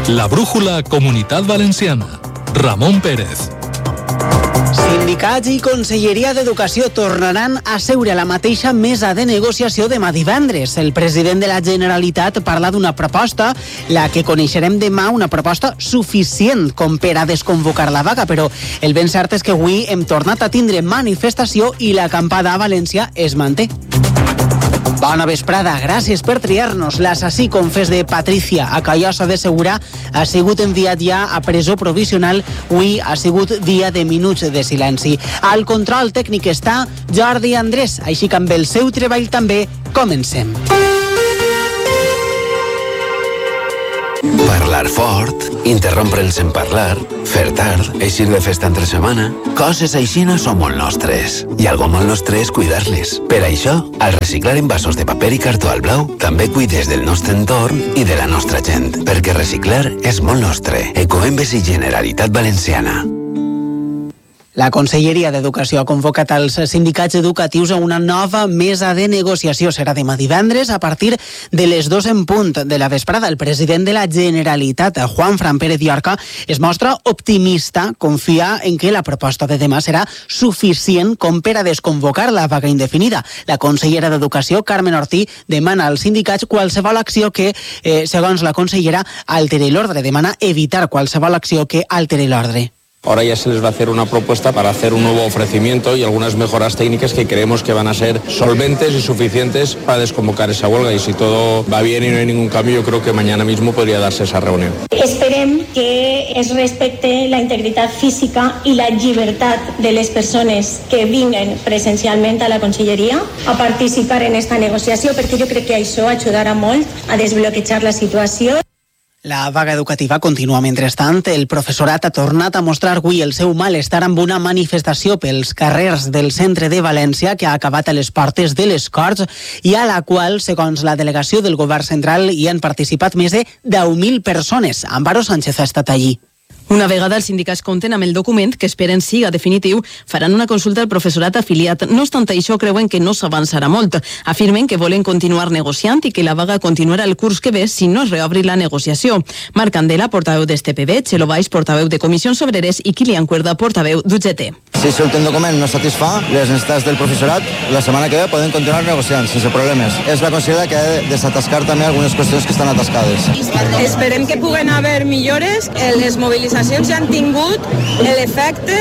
La brújula Comunitat Valenciana. Ramon Pérez. Sindicats i Conselleria d'Educació tornaran a seure a la mateixa mesa de negociació demà divendres. El president de la Generalitat parla d'una proposta, la que coneixerem demà, una proposta suficient com per a desconvocar la vaga, però el ben cert és que avui hem tornat a tindre manifestació i l'acampada a València es manté. Bona vesprada, gràcies per triar-nos. L'assassí confés de Patricia a Callosa de Segura ha sigut enviat ja a presó provisional. Avui ha sigut dia de minuts de silenci. Al control tècnic està Jordi Andrés, així que amb el seu treball també comencem. Parlar fort, interrompre'ns en parlar, fer tard, eixir de festa entre setmana... Coses aixina són molt nostres. I algo molt nostre és cuidar-les. Per això, al reciclar envasos de paper i cartó al blau, també cuides del nostre entorn i de la nostra gent. Perquè reciclar és molt nostre. Ecoembes i Generalitat Valenciana. La Conselleria d'Educació ha convocat els sindicats educatius a una nova mesa de negociació. Serà demà divendres a partir de les 2 en punt de la vesprada. El president de la Generalitat, Juanfran Pérez Llorca, es mostra optimista, confia en que la proposta de demà serà suficient com per a desconvocar la vaga indefinida. La consellera d'Educació, Carmen Ortí, demana als sindicats qualsevol acció que, segons la consellera, alteri l'ordre. Demana evitar qualsevol acció que alteri l'ordre. Ahora ya se les va a hacer una propuesta para hacer un nuevo ofrecimiento y algunas mejoras técnicas que creemos que van a ser solventes y suficientes para desconvocar esa huelga. Y si todo va bien y no hay ningún cambio, yo creo que mañana mismo podría darse esa reunión. Esperem que es respecte la integritat física i la llibertat de les persones que vinguen presencialment a la Conselleria a participar en esta negociació, perquè jo crec que això ajudarà molt a desbloquejar la situació. La vaga educativa continua mentrestant. El professorat ha tornat a mostrar avui el seu malestar amb una manifestació pels carrers del centre de València que ha acabat a les portes de les Corts i a la qual, segons la delegació del govern central, hi han participat més de 10.000 persones. Amparo Sánchez ha estat allí. Una vegada els sindicats compten amb el document, que esperen siga definitiu, faran una consulta al professorat afiliat. No obstant això, creuen que no s'avançarà molt. Afirmen que volen continuar negociant i que la vaga continuarà el curs que ve si no es reobri la negociació. Marc Candela, portaveu d'STPB, Txelo Baix, portaveu de Comissions Obreres i Kilian Cuerda, portaveu d'UGT. Si l'últim document no satisfà les necessitats del professorat, la setmana que ve podem continuar negociant sense problemes. És la consellera que ha de desatascar també algunes qüestions que estan atascades. Esperem que puguen haver millores. Les mobilitzacions ja han tingut l'efecte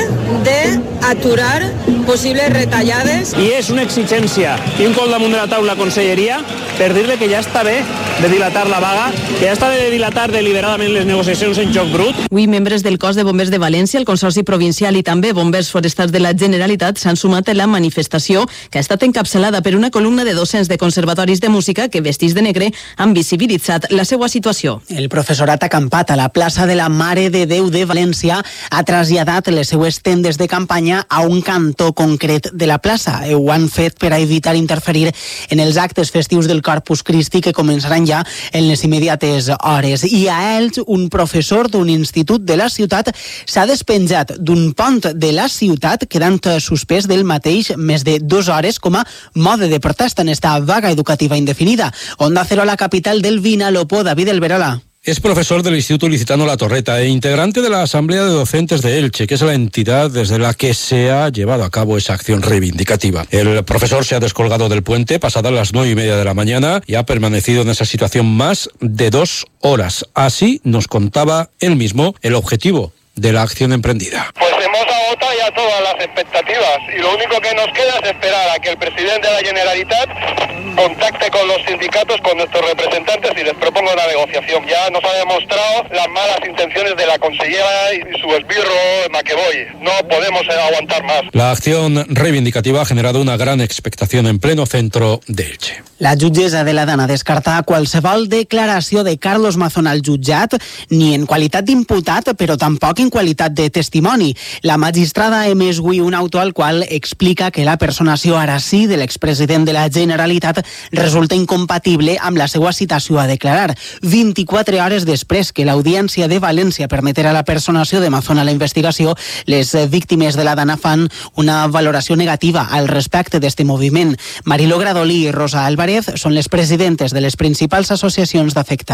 d'aturar possibles retallades. I és una exigència i un cop damunt de la taula la Conselleria per dir-li que ja està bé de dilatar la vaga, que ja està bé de dilatar deliberadament les negociacions en joc brut. Avui membres del cos de bombers de València, el Consorci Provincial i també bombers forestals de la Generalitat s'han sumat a la manifestació que ha estat encapçalada per una columna de docents de conservatoris de música que, vestits de negre, han visibilitzat la seva situació. El professorat acampat a la plaça de la Mare de Déu de València ha traslladat les seues tendes de campanya a un cantó concret de la plaça. Ho han fet per a evitar interferir en els actes festius del Corpus Christi que començaran ja en les immediates hores. I a ells, un professor d'un institut de la ciutat s'ha despenjat d'un pont de la ciutat, quedant suspès del mateix més de 2 hores com a mode de protesta en esta vaga educativa indefinida. Onda Cero a la capital del Vinalopó, David Elverola. Es profesor del Instituto Licitano La Torreta e integrante de la Asamblea de Docentes de Elche, que es la entidad desde la que se ha llevado a cabo esa acción reivindicativa. El profesor se ha descolgado del puente pasadas las 9:30 de la mañana y ha permanecido en esa situación más de 2 horas. Así nos contaba él mismo el objetivo de la acción emprendida. Pues hemos agotado ya todas las expectativas y lo único que nos queda es esperar a que el presidente de la Generalitat contacte con los sindicatos, con nuestros representantes y les proponga una negociación. Ya nos ha demostrado las malas intenciones de la consellera y su esbirro Maqueboy. No podemos aguantar más. La acción reivindicativa ha generado una gran expectación en pleno centro de Elche. La jutgessa de la Dana descarta qualsevol declaració de Carlos Mazón al jutjat, ni en qualitat d'imputat, però tampoc en qualitat de testimoni. La magistrada ha emès avui un auto al qual explica que la personació ara sí de l'expresident de la Generalitat resulta incompatible amb la seva citació a declarar. 24 hores després que l'Audiència de València permetera la personació de Mazón a la investigació, les víctimes de la Dana fan una valoració negativa al respecte d'este moviment. Mariló Gradolí i Rosa Álvarez són les presidentes de les principals associacions d'afectats.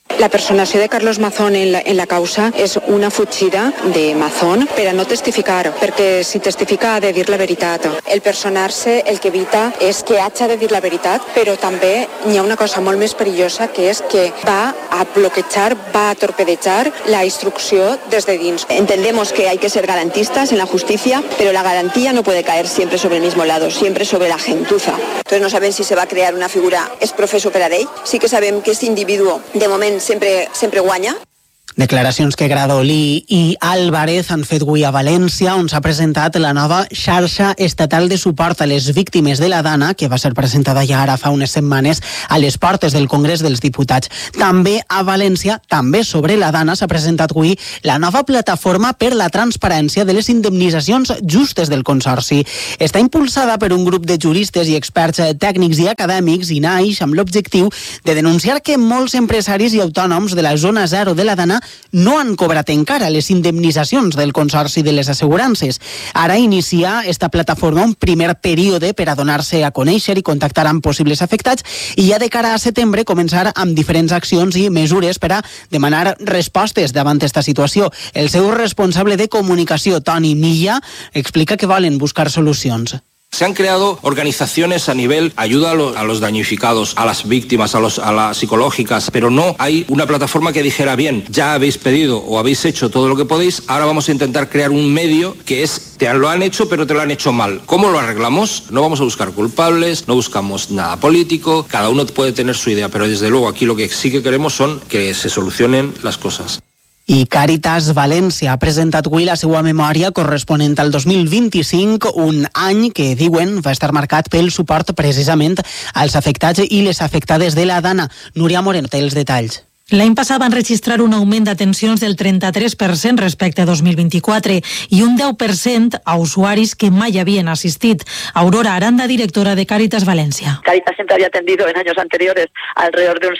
La personació de Carlos Mazón en la causa és una fugida de Mazón per a no testificar, perquè si testifica ha de dir la veritat. El personar-se el que evita és que hagi de dir la veritat, però també hi ha una cosa molt més perillosa, que és que va a bloquejar, va a torpedejar la instrucció des de dins. Entendemos que hay que ser garantistas en la justicia, pero la garantía no puede caer siempre sobre el mismo lado, siempre sobre la gentuza. Entonces no saben si se va a crear una figura ex professo per a ell. Sí que sabem que este individuo, de moment, sempre guanya. Declaracions que Gradolí i Álvarez han fet avui a València, on s'ha presentat la nova xarxa estatal de suport a les víctimes de la Dana, que va ser presentada ja ara fa unes setmanes a les portes del Congrés dels Diputats. També a València, també sobre la Dana, s'ha presentat avui la nova plataforma per la transparència de les indemnitzacions justes del Consorci. Està impulsada per un grup de juristes i experts tècnics i acadèmics i naix amb l'objectiu de denunciar que molts empresaris i autònoms de la zona 0 de la Dana no han cobrat encara les indemnitzacions del Consorci de les Assegurances. Ara inicia esta plataforma un primer període per a donar-se a conèixer i contactar amb possibles afectats i ja de cara a setembre començar amb diferents accions i mesures per a demanar respostes davant esta situació. El seu responsable de comunicació, Toni Milla, explica que volen buscar solucions. Se han creado organizaciones a nivel ayuda a los damnificados, a las víctimas, a las psicológicas, pero no hay una plataforma que dijera, bien, ya habéis pedido o habéis hecho todo lo que podéis, ahora vamos a intentar crear un medio que es, te lo han hecho pero te lo han hecho mal. ¿Cómo lo arreglamos? No vamos a buscar culpables, no buscamos nada político, cada uno puede tener su idea, pero desde luego aquí lo que sí que queremos son que se solucionen las cosas. I Càritas València ha presentat avui la seva memòria corresponent al 2025, un any que, diuen, va estar marcat pel suport precisament als afectats i les afectades de la Dana. Núria Moreno té els detalls. L'any passat van registrar un augment d'atencions del 33% respecte a 2024 i un 10% a usuaris que mai havien assistit. Aurora Aranda, directora de Càritas Valencia. Càritas siempre había atendido en años anteriores alrededor de un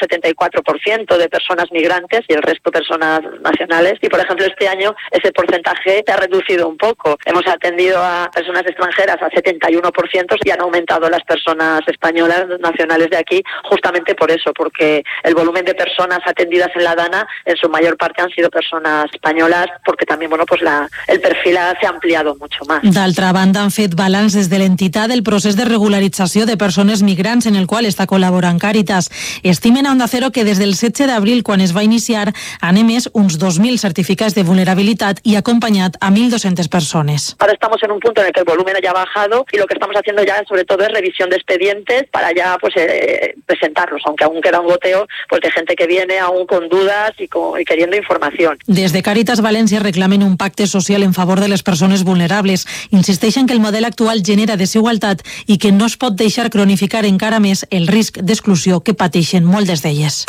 74% de personas migrantes y el resto personas nacionales. Y, por ejemplo, este año ese porcentaje se ha reducido un poco. Hemos atendido a personas extranjeras a 71% y han aumentado las personas españolas nacionales de aquí justamente por eso, porque el volumen de personas atendidas en la Dana, en su mayor parte han sido personas españolas, porque también, bueno, pues el perfil se ha ampliado mucho más. D'altra banda, han fet balanç des de l'entitat del procés de regularització de persones migrants en el qual està col·laborant Càritas. Estimen a Onda Cero que des del 16 d'abril, quan es va iniciar, han emès uns 2.000 certificats de vulnerabilitat i acompanyat a 1.200 persones. Ahora estamos en un punto en el que el volumen ya ha bajado y lo que estamos haciendo ya sobre todo es revisión de expedientes para ya pues presentarlos, aunque aún queda un goteo pues de gente que viene aún con dudas y queriendo información. Des de Càritas València reclamen un pacte social en favor de les persones vulnerables. Insisteixen que el model actual genera desigualtat i que no es pot deixar cronificar encara més el risc d'exclusió que pateixen moltes d'elles.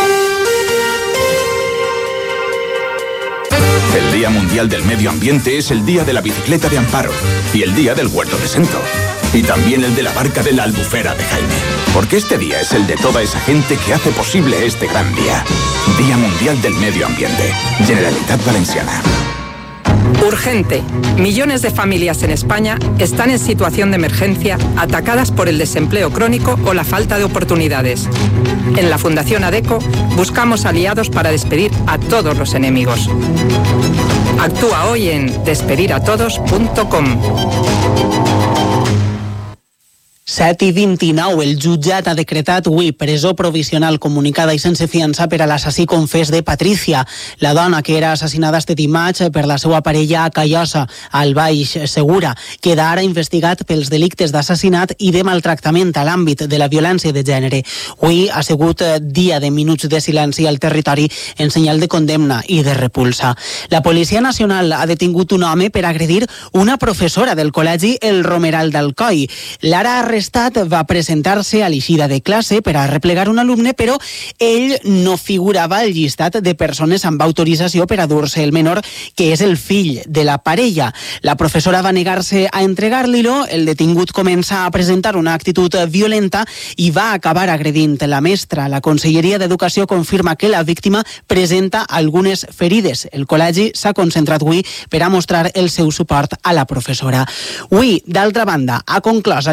El Día Mundial del Medio Ambiente es el Día de la Bicicleta de Amparo y el Día del Huerto de Sento. Y también el de la barca de la Albufera de Jaime. Porque este día es el de toda esa gente que hace posible este gran día. Día Mundial del Medio Ambiente. Generalitat Valenciana. Urgente. Millones de familias en España están en situación de emergencia, atacadas por el desempleo crónico o la falta de oportunidades. En la Fundación ADECO buscamos aliados para despedir a todos los enemigos. Actúa hoy en despediratodos.com. 7:29, el jutjat ha decretat avui presó provisional comunicada i sense fiança per a l'assassí confés de Patricia, la dona que era assassinada este dimarts per la seva parella a Callosa, al Baix Segura. Queda ara investigat pels delictes d'assassinat i de maltractament a l'àmbit de la violència de gènere. Avui ha sigut dia de minuts de silenci al territori en senyal de condemna i de repulsa. La Policia Nacional ha detingut un home per agredir una professora del col·legi El Romeral d'Alcoi. L'ara arrestat va presentar-se a l'eixida de classe per a replegar un alumne, però ell no figurava al llistat de persones amb autorització per a dur-se el menor, que és el fill de la parella. La professora va negar-se a entregar-li-lo, el detingut comença a presentar una actitud violenta i va acabar agredint la mestra. La Conselleria d'Educació confirma que la víctima presenta algunes ferides. El col·legi s'ha concentrat avui per a mostrar el seu suport a la professora. Avui, d'altra banda, ha conclòs a les Corts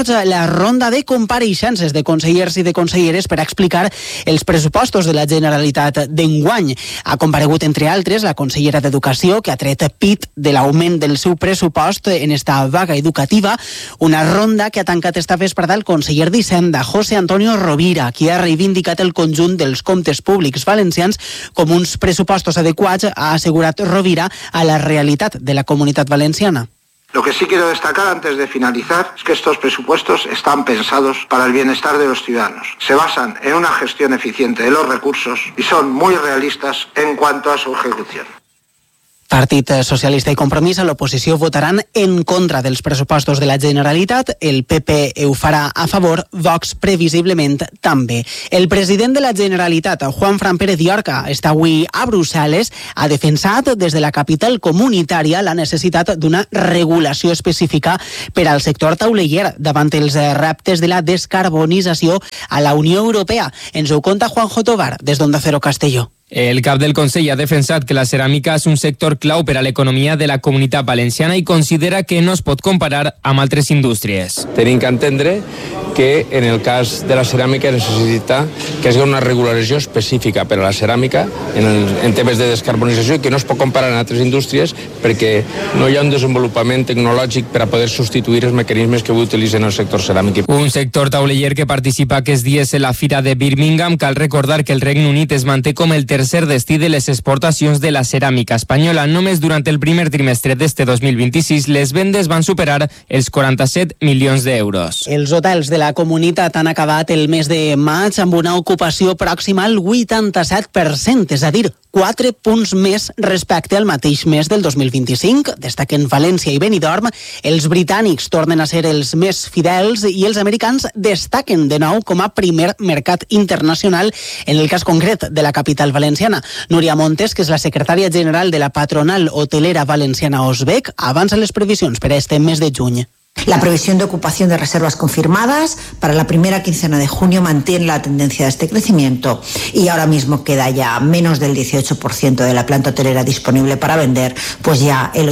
esports, la ronda de compareixences de consellers i de conselleres per explicar els pressupostos de la Generalitat d'enguany. Ha comparegut, entre altres, la consellera d'Educació, que ha tret pit de l'augment del seu pressupost en esta vaga educativa, una ronda que ha tancat esta vesprada el conseller d'Hisenda, José Antonio Rovira, qui ha reivindicat el conjunt dels comptes públics valencians com uns pressupostos adequats, ha assegurat Rovira, a la realitat de la comunitat valenciana. Lo que sí quiero destacar antes de finalizar es que estos presupuestos están pensados para el bienestar de los ciudadanos. Se basan en una gestión eficiente de los recursos y son muy realistas en cuanto a su ejecución. Partit Socialista i Compromís a l'oposició votaran en contra dels pressupostos de la Generalitat. El PP ho farà a favor, Vox previsiblement també. El president de la Generalitat, Juanfran Pérez Llorca, està avui a Brussel·les. Ha defensat des de la capital comunitària la necessitat d'una regulació específica per al sector tauleller davant els reptes de la descarbonització a la Unió Europea. Ens ho conta Juanjo Tovar des d'Onda Cero Castelló. El cap del Consell ha defensat que la ceràmica és un sector clau per a l'economia de la comunitat valenciana i considera que no es pot comparar amb altres indústries. Tenim que entendre que en el cas de la ceràmica necessita que hi hagi una regulació específica per a la ceràmica en temes de descarbonització que no es pot comparar amb altres indústries perquè no hi ha un desenvolupament tecnològic per a poder substituir els mecanismes que avui utilitzen el sector ceràmic. Un sector tauleller que participa aquests dies en la Fira de Birmingham. Cal recordar que el Regne Unit es manté com el tercer destí de les exportacions de la ceràmica espanyola. Només durant el primer trimestre d'este 2026 les vendes van superar els 47 milions d'euros. Els hotels de la comunitat han acabat el mes de maig amb una ocupació pròxima al 87%, és a dir, 4 punts més respecte al mateix mes del 2025. Destaquen València i Benidorm. Els britànics tornen a ser els més fidels i els americans destaquen de nou com a primer mercat internacional en el cas concret de la capital valenciana. Núria Montes, que és la secretària general de la patronal hotelera valenciana Osbec, avança les previsions per a este mes de juny. La previsión de ocupación de reservas confirmadas para la primera quincena de junio mantiene la tendencia de este crecimiento y ahora mismo queda ya menos del 18% de la planta hotelera disponible para vender, pues ya el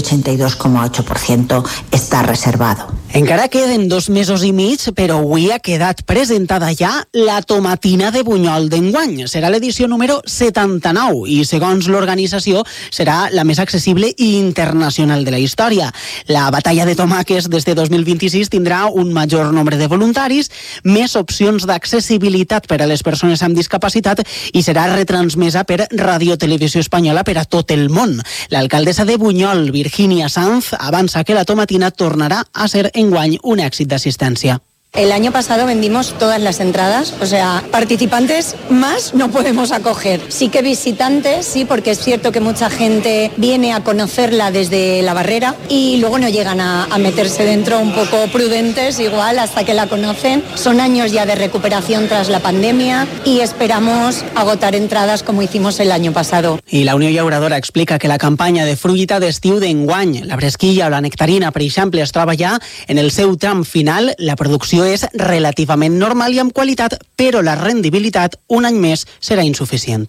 82,8% está reservado. Encara queden 2 mesos i mig, però avui ha quedat presentada ja la tomatina de Bunyol d'enguany. Serà l'edició número 79 i, segons l'organització, serà la més accessible i internacional de la història. La batalla de tomàquets des de 2026 tindrà un major nombre de voluntaris, més opcions d'accessibilitat per a les persones amb discapacitat i serà retransmesa per Radio Televisió Espanyola per a tot el món. L'alcaldessa de Bunyol, Virginia Sanz, avança que la tomatina tornarà a ser enguany un èxit d'assistència. El año pasado vendimos todas las entradas, o sea, participantes más no podemos acoger. Sí que visitantes, sí, porque es cierto que mucha gente viene a conocerla desde la barrera y luego no llegan a meterse dentro, un poco prudentes igual hasta que la conocen. Son años ya de recuperación tras la pandemia y esperamos agotar entradas como hicimos el año pasado. I la Unió Llauradora explica que la campanya de fruita d'estiu d'enguany, la bresquilla o la nectarina, per exemple, es troba ja en el seu tram final. La producció és relativament normal i amb qualitat, però la rendibilitat un any més serà insuficient.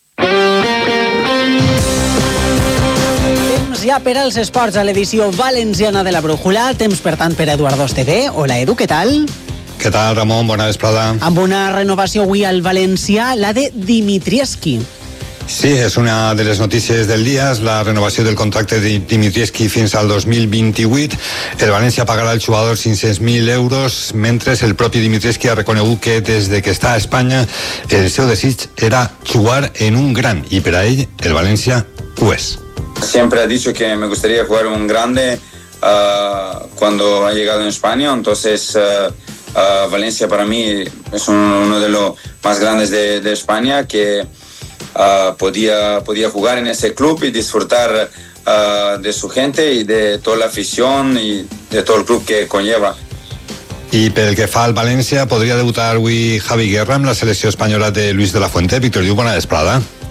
Temps ja per als esports a l'edició valenciana de la Brújula. Temps, per tant, per Eduardo Esteve. Hola, Edu, què tal? Què tal, Ramon? Bona vesprada. Amb una renovació avui al valencià, la de Dimitrievski. Sí, és una de les notícies del dia, és la renovació del contracte de Dimitrievski fins al 2028. El València pagarà al jugador 500.000 euros, mentre el propi Dimitrievski ha reconegut que des de que està a Espanya el seu desig era jugar en un gran, y per a ell el València ho és. Siempre he dicho que me gustaría jugar un grande cuando ha llegado en España, entonces Valencia para mí es uno de los más grandes de España, que podía jugar en ese club y disfrutar de su gente y de toda la afición y de todo el club que conlleva. I pel que fa al València, podria debutar avui Javi Guerra amb la selecció espanyola de Luis de la Fuente. Víctor Diu, bona vesprada.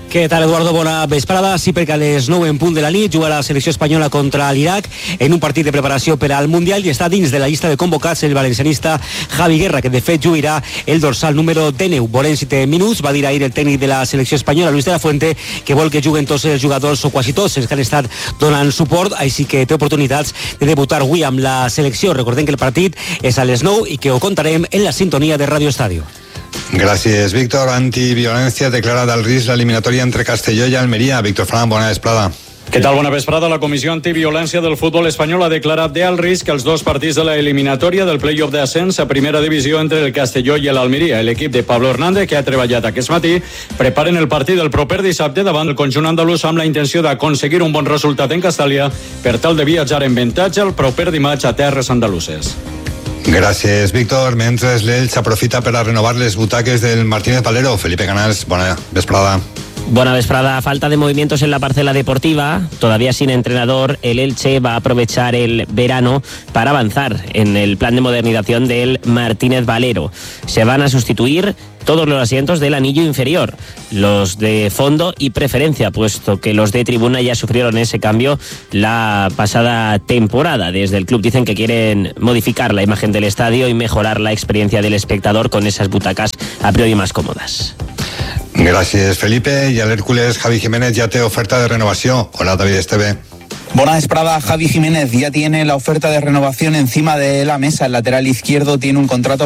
Què tal, Eduardo? Bona vesprada. Sí, perquè a les 9 en punt de la nit juga la selecció espanyola contra l'Iraq en un partit de preparació per al Mundial i està dins de la llista de convocats el valencianista Javi Guerra, que de fet jugarà el dorsal número 19. Veurem si té minuts. Va dir ahir el tècnic de la selecció espanyola, Luis de la Fuente, que vol que juguen tots els jugadors o quasi tots els que han estat donant suport, així que té oportunitats de debutar avui amb la selecció. Recordem que el partit és a les 9 i que ho contarem en la sintonia de Radio Estadio. Gràcies, Víctor. Antiviolència declara del risc l'eliminatòria entre Castelló i Almeria. Víctor Fran, bona vesprada. ¿Qué tal? Buena vesprada. La Comissió Antiviolencia del Fútbol Espanyol ha declarat de alt risc els dos partits de la eliminatòria del play-off d'ascens a primera divisió entre el Castelló i l'Almeria. L'equip de Pablo Hernández, que ha treballat aquest matí, preparen el partit del proper dissabte davant el conjunt andalús amb la intenció d'aconseguir un bon resultat en Castàlia per tal de viatjar en avantatge el proper dimarts a terres andaluses. Gràcies, Víctor. Mentre l'Elx aprofita per a renovar les butaques del Martínez Valero. Felipe Canals, bona vesprada. Buena vesprada. Falta de movimientos en la parcela deportiva. Todavía sin entrenador, el Elche va a aprovechar el verano para avanzar en el plan de modernización del Martínez Valero. Se van a sustituir todos los asientos del anillo inferior, los de fondo y preferencia, puesto que los de tribuna ya sufrieron ese cambio la pasada temporada. Desde el club dicen que quieren modificar la imagen del estadio y mejorar la experiencia del espectador con esas butacas a priori más cómodas. Gràcies, Felipe. I a l'Hèrcules, Javi Jiménez ja té oferta de renovació. Hola, David Esteve. Buena vesprada. Javi Jiménez ya tiene la oferta de renovación encima de la mesa. El lateral izquierdo tiene un contrato